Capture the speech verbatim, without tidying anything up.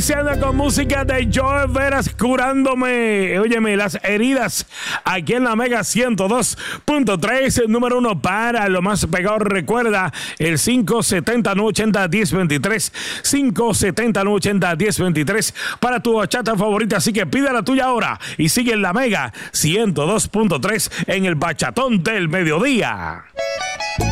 iniciando con música de Joe Veras, curándome, óyeme, las heridas, aquí en la Mega ciento dos punto tres, número uno para lo más pegado. Recuerda el cinco setenta, nueve ochenta, diez veintitrés, cinco setenta, nueve ochenta, diez veintitrés para tu bachata favorita, así que pide la tuya ahora y sigue en la Mega ciento dos punto tres en el Bachatón del Mediodía.